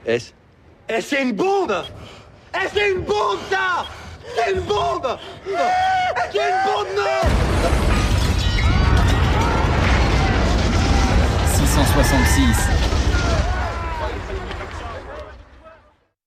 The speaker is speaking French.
S. Eh, c'est une bombe! Eh, c'est une bombe, ça! C'est une bombe! C'est une bombe, non! 666